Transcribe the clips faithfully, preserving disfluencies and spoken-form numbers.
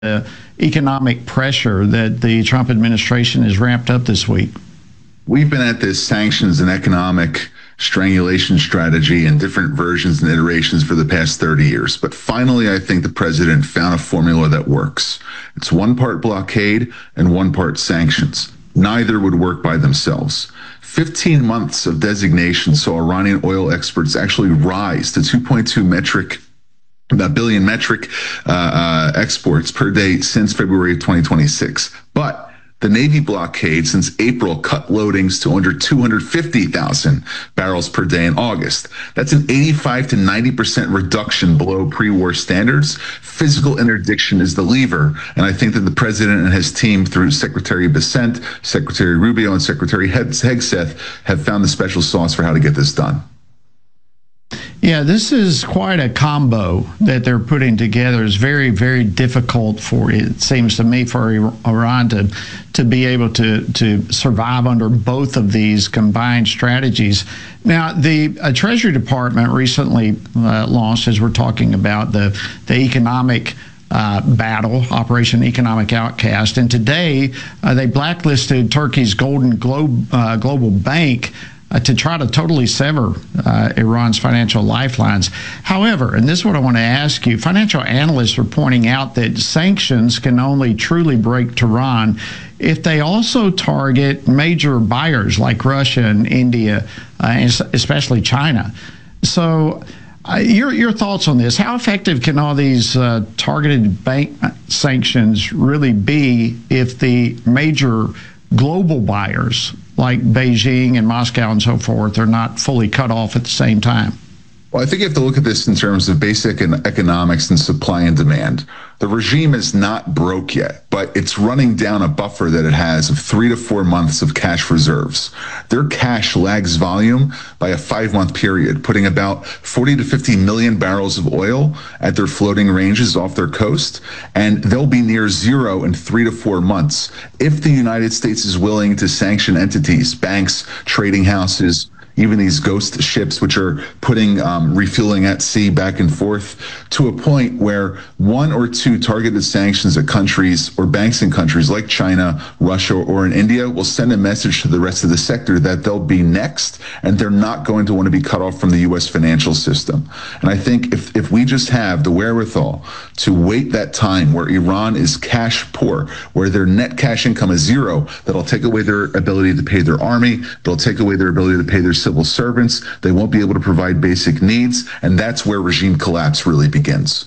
the economic pressure that the Trump administration has ramped up this week? We've been at this sanctions and economic strangulation strategy in different versions and iterations for the past thirty years. But finally, I think the president found a formula that works. It's one part blockade and one part sanctions. Neither would work by themselves. fifteen months of designation saw Iranian oil exports actually rise to two point two metric about billion metric uh, uh, exports per day since February of twenty twenty-six. But the Navy blockade since April cut loadings to under two hundred fifty thousand barrels per day in August. That's an eighty-five to ninety percent reduction below pre-war standards. Physical interdiction is the lever. And I think that the president and his team, through Secretary Bessent, Secretary Rubio, and Secretary Hegseth, have found the special sauce for how to get this done. Yeah, this is quite a combo that they're putting together. It's very, very difficult for, it seems to me, for Iran to to be able to to survive under both of these combined strategies. Now, the uh, Treasury Department recently uh, launched, as we're talking about, the the economic Uh, battle, Operation Economic Outcast. And today, uh, they blacklisted Turkey's Golden Globe, uh, Global Bank uh, to try to totally sever uh, Iran's financial lifelines. However, and this is what I want to ask you, financial analysts are pointing out that sanctions can only truly break Tehran if they also target major buyers like Russia and India, uh, and especially China. So, Uh, your your thoughts on this? How effective can all these uh, targeted bank sanctions really be if the major global buyers like Beijing and Moscow and so forth are not fully cut off at the same time? Well, I think you have to look at this in terms of basic economics and supply and demand. The regime is not broke yet, but it's running down a buffer that it has of three to four months of cash reserves. Their cash lags volume by a five-month period, putting about forty to fifty million barrels of oil at their floating ranges off their coast, and they'll be near zero in three to four months if the United States is willing to sanction entities, banks, trading houses, even these ghost ships, which are putting um, refueling at sea back and forth, to a point where one or two targeted sanctions at countries or banks in countries like China, Russia, or in India will send a message to the rest of the sector that they'll be next and they're not going to want to be cut off from the U S financial system. And I think if, if we just have the wherewithal to wait that time where Iran is cash poor, where their net cash income is zero, that'll take away their ability to pay their army, they'll take away their ability to pay their civil servants, they won't be able to provide basic needs, and that's where regime collapse really begins.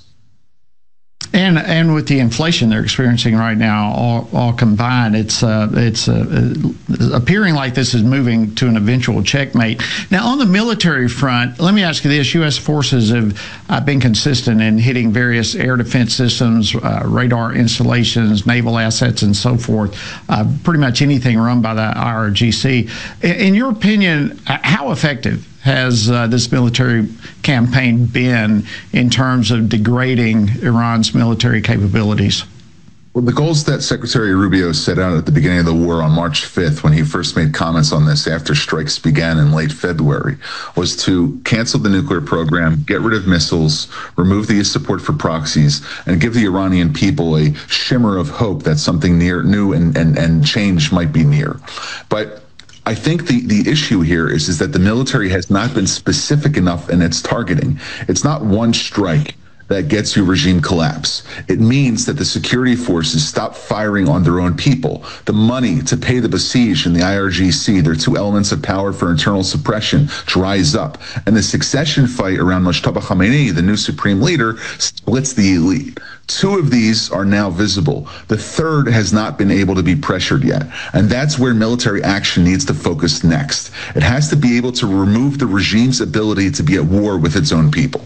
And and with the inflation they're experiencing right now, all, all combined, it's uh, it's uh, appearing like this is moving to an eventual checkmate. Now, on the military front, let me ask you this: U S forces have uh, been consistent in hitting various air defense systems, uh, radar installations, naval assets, and so forth. Uh, pretty much anything run by the I R G C. In, in your opinion, how effective has uh, this military campaign been in terms of degrading Iran's military capabilities? Well, the goals that Secretary Rubio set out at the beginning of the war on March fifth, when he first made comments on this after strikes began in late February, was to cancel the nuclear program, get rid of missiles, remove the support for proxies, and give the Iranian people a shimmer of hope that something near, new and, and, and change might be near. But I think the, the issue here is, is that the military has not been specific enough in its targeting. It's not one strike that gets you regime collapse. It means that the security forces stop firing on their own people. The money to pay the besieged and the I R G C, their two elements of power for internal suppression, dries up. And the succession fight around Mojtaba Khamenei, the new supreme leader, splits the elite. Two of these are now visible. The third has not been able to be pressured yet. And that's where military action needs to focus next. It has to be able to remove the regime's ability to be at war with its own people.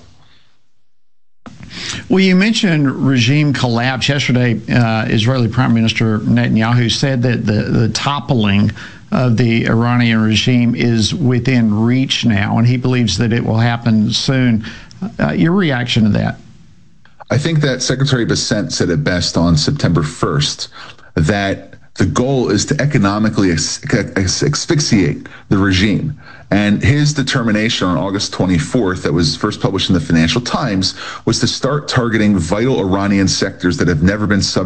Well, you mentioned regime collapse. Yesterday, uh, Israeli Prime Minister Netanyahu said that the, the toppling of the Iranian regime is within reach now, and he believes that it will happen soon. Uh, your reaction to that? I think that Secretary Bessent said it best on September first, that The goal is to economically as- as- asphyxiate the regime. And his determination on August twenty-fourth, that was first published in the Financial Times, was to start targeting vital Iranian sectors that have never been subject